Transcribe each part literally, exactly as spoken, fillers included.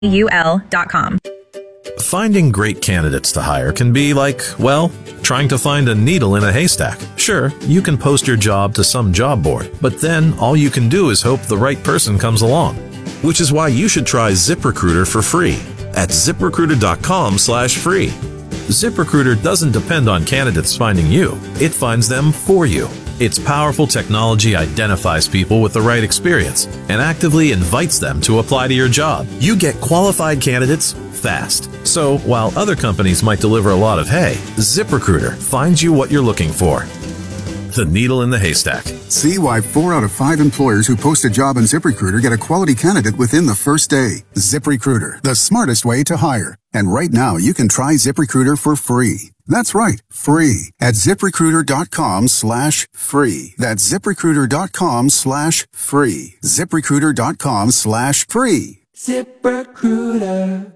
U L dot com. Finding great candidates to hire can be like, well, trying to find a needle in a haystack. Sure, you can post your job to some job board, but then all you can do is hope the right person comes along. Which is why you should try ZipRecruiter for free at ZipRecruiter.com slash free. ZipRecruiter doesn't depend on candidates finding you. It finds them for you. Its powerful technology identifies people with the right experience and actively invites them to apply to your job. You get qualified candidates fast. So while other companies might deliver a lot of hay, ZipRecruiter finds you what you're looking for. The needle in the haystack. See why four out of five employers who post a job on ZipRecruiter get a quality candidate within the first day. ZipRecruiter, the smartest way to hire. And right now, you can try ZipRecruiter for free. That's right, free at ZipRecruiter.com slash free. That's ZipRecruiter.com slash free. ZipRecruiter.com slash free. ZipRecruiter.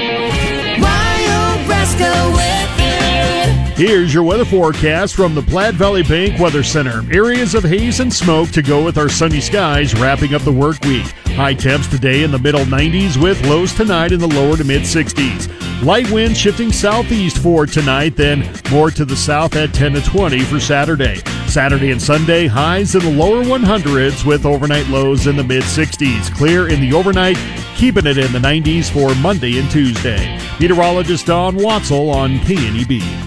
Mario Brasco with it. Here's your weather forecast from the Platte Valley Bank Weather Center. Areas of haze and smoke to go with our sunny skies wrapping up the work week. High temps today in the middle nineties with lows tonight in the lower to mid sixties. Light wind shifting southeast for tonight, then more to the south at ten to twenty for Saturday. Saturday and Sunday, highs in the lower hundreds with overnight lows in the mid sixties. Clear in the overnight, keeping it in the nineties for Monday and Tuesday. Meteorologist Don Watzel on K N E B.